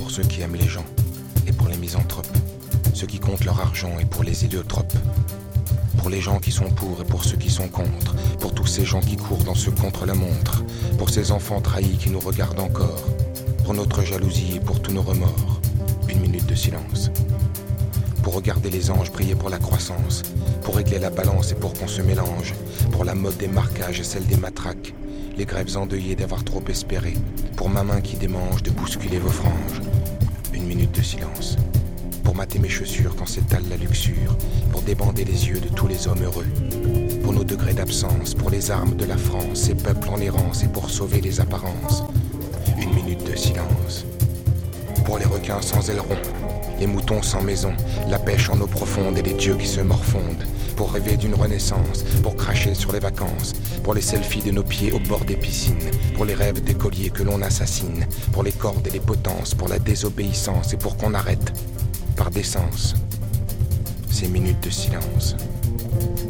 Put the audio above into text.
pour ceux qui aiment les gens et pour les misanthropes, ceux qui comptent leur argent et pour les héliotropes, pour les gens qui sont pour et pour ceux qui sont contre, pour tous ces gens qui courent dans ce contre-la-montre, pour ces enfants trahis qui nous regardent encore, pour notre jalousie et pour tous nos remords. Une minute de silence. Pour regarder les anges briller pour la croissance, pour régler la balance et pour qu'on se mélange, pour la mode des marquages et celle des matraques, les grèves endeuillées d'avoir trop espéré, pour ma main qui démange de bousculer vos franges. Une minute de silence. Pour mater mes chaussures quand s'étale la luxure, pour débander les yeux de tous les hommes heureux, pour nos degrés d'absence, pour les armes de la France, ces peuples en errance et pour sauver les apparences. Une minute de silence. Pour les requins sans ailerons, les moutons sans maison, la pêche en eau profonde et les dieux qui se morfondent, pour rêver d'une renaissance, pour cracher sur les vacances, pour les selfies de nos pieds au bord des piscines, pour les rêves d'écoliers que l'on assassine, pour les cordes et les potences, pour la désobéissance et pour qu'on arrête, par décence, ces minutes de silence.